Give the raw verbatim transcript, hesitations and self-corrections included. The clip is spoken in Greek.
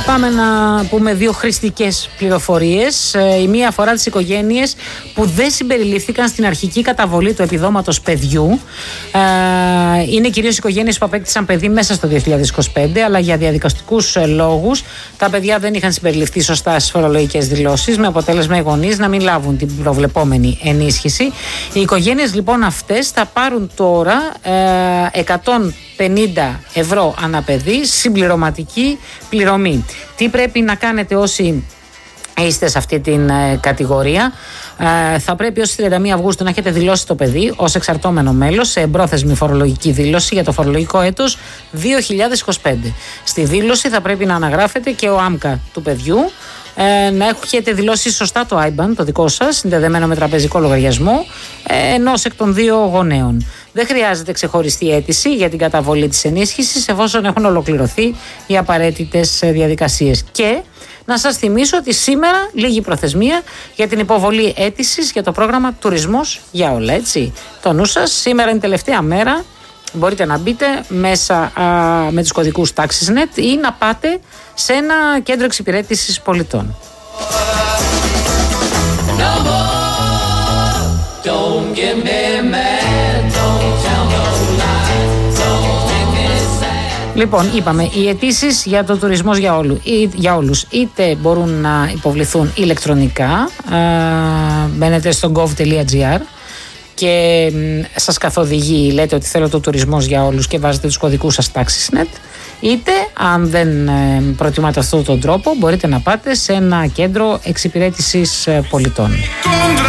Πάμε να πούμε δύο χρηστικές πληροφορίες. Η μία αφορά τις οικογένειες που δεν συμπεριλήφθηκαν στην αρχική καταβολή του επιδόματος παιδιού. Είναι κυρίως οικογένειες που απέκτησαν παιδί μέσα στο δύο χιλιάδες είκοσι πέντε, αλλά για διαδικαστικούς λόγους τα παιδιά δεν είχαν συμπεριληφθεί σωστά στις φορολογικές δηλώσεις, με αποτέλεσμα οι γονείς να μην λάβουν την προβλεπόμενη ενίσχυση. Οι οικογένειες λοιπόν αυτές θα πάρουν τώρα εκατόν πενήντα ευρώ ανά παιδί συμπληρωματική πληρωμή. Τι πρέπει να κάνετε όσοι είστε σε αυτή την ε, κατηγορία? Ε, θα πρέπει ως τριάντα μία Αυγούστου να έχετε δηλώσει το παιδί ως εξαρτώμενο μέλος σε εμπρόθεσμη φορολογική δήλωση για το φορολογικό έτος δύο χιλιάδες είκοσι πέντε. Στη δήλωση θα πρέπει να αναγράφετε και ο άμκα του παιδιού, ε, να έχετε δηλώσει σωστά το άι μπαν, το δικό σας, συνδεδεμένο με τραπεζικό λογαριασμό, ε, ενός εκ των δύο γονέων. Δεν χρειάζεται ξεχωριστή αίτηση για την καταβολή της ενίσχυσης, εφόσον έχουν ολοκληρωθεί οι απαραίτητες διαδικασίες. Και να σας θυμίσω ότι σήμερα λίγη προθεσμία για την υποβολή αίτησης για το πρόγραμμα Τουρισμός για όλα. Έτσι. Το νου σας, σήμερα είναι τελευταία μέρα. Μπορείτε να μπείτε μέσα α, με τους κωδικούς TaxisNet ή να πάτε σε ένα κέντρο εξυπηρέτησης πολιτών. Λοιπόν, είπαμε, οι αιτήσεις για το τουρισμός για, όλου, ή, για όλους είτε μπορούν να υποβληθούν ηλεκτρονικά, α, μπαίνετε στο gov τελεία gr και σας καθοδηγεί, λέτε ότι θέλω το τουρισμός για όλους και βάζετε τους κωδικούς σας TaxisNet, είτε αν δεν ε, προτιμάτε αυτόν τον τρόπο μπορείτε να πάτε σε ένα κέντρο εξυπηρέτησης πολιτών.